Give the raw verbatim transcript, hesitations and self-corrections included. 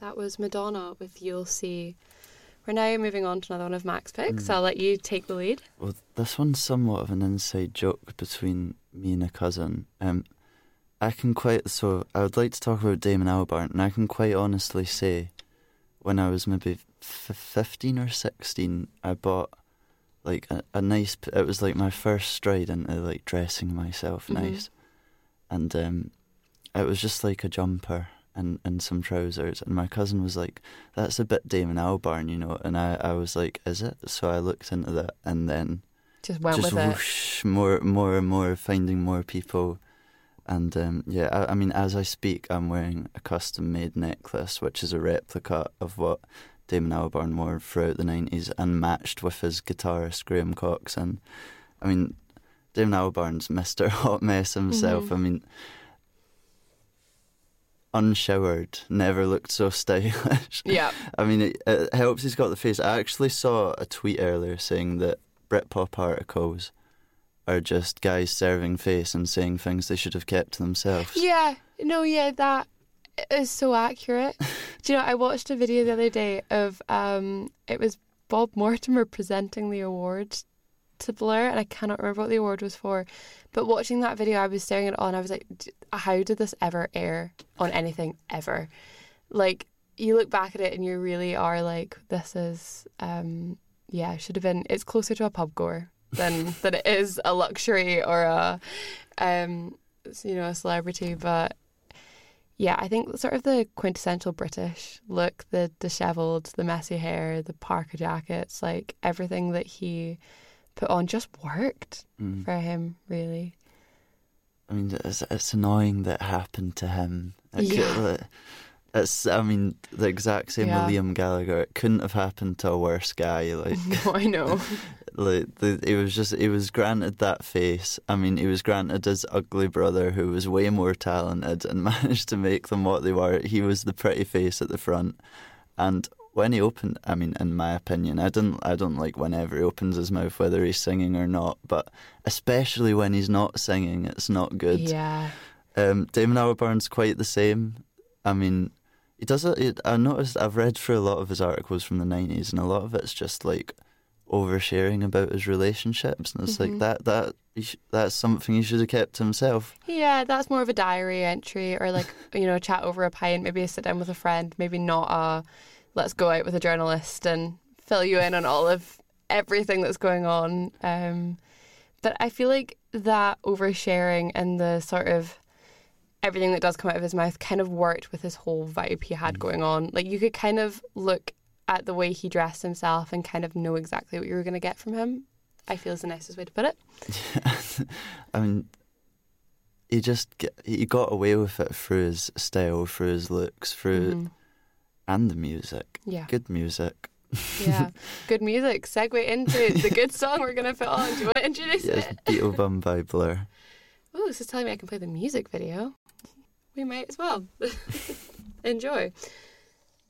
That was Madonna with You'll See. We're now moving on to another one of Mac's picks. Mm. I'll let you take the lead. Well, this one's somewhat of an inside joke between me and a cousin. Um, I can quite... So, I would like to talk about Damon Albarn, and I can quite honestly say, when I was maybe f- fifteen or sixteen, I bought, like, a, a nice... It was, like, my first stride into, like, dressing myself mm-hmm. nice. And um, it was just, like, a jumper and, and some trousers, and my cousin was like, that's a bit Damon Albarn, you know, and I, I was like, is it? So I looked into that, and then just went just with whoosh, it more more and more, finding more people, and um, yeah, I, I mean, as I speak, I'm wearing a custom made necklace, which is a replica of what Damon Albarn wore throughout the nineties, and matched with his guitarist Graham Cox. And I mean, Damon Albarn's Mister Hot Mess himself. Mm-hmm. I mean, unshowered, never looked so stylish. Yeah. I mean, it, it helps he's got the face. I actually saw a tweet earlier saying that Britpop articles are just guys serving face and saying things they should have kept to themselves. Yeah. No, yeah, that is so accurate. Do you know, I watched a video the other day of, um, it was Bob Mortimer presenting the awards to Blur, and I cannot remember what the award was for, but watching that video I was staring at it all and I was like, how did this ever air on anything ever? Like, you look back at it and you really are like, this is um yeah should have been, it's closer to a pub goer than than it is a luxury or a um you know a celebrity. But yeah, I think sort of the quintessential British look, the dishevelled, the messy hair, the parka jackets, like everything that he put on just worked mm. for him, really. I mean, it's, it's annoying that it happened to him. It yeah. Could, it's, I mean, the exact same yeah. with Liam Gallagher. It couldn't have happened to a worse guy. Like, no, I know. Like, the, he was just, he was granted that face. I mean, he was granted his ugly brother, who was way more talented and managed to make them what they were. He was the pretty face at the front. And when he opened, I mean, in my opinion, I don't, I don't like whenever he opens his mouth, whether he's singing or not, but especially when he's not singing, it's not good. Yeah. Um, Damon Albarn's quite the same. I mean, he does it. I noticed, I've read through a lot of his articles from the nineties, and a lot of it's just like oversharing about his relationships, and it's mm-hmm. like that, that, sh- that's something he should have kept to himself. Yeah, that's more of a diary entry, or like, you know, a chat over a pint, maybe a sit down with a friend, maybe not a let's go out with a journalist and fill you in on all of everything that's going on. Um, but I feel like that oversharing and the sort of everything that does come out of his mouth kind of worked with his whole vibe he had going on. Like, you could kind of look at the way he dressed himself and kind of know exactly what you were going to get from him, I feel is the nicest way to put it. Yeah. I mean, he just get, he got away with it through his style, through his looks, through... Mm-hmm. And the music. Yeah. Good music. Yeah. Good music. Segue into the good song we're going to put on. Do you want to introduce yes, it? Beetle Bum by Blur. Oh, this is telling me I can play the music video. We might as well. Enjoy.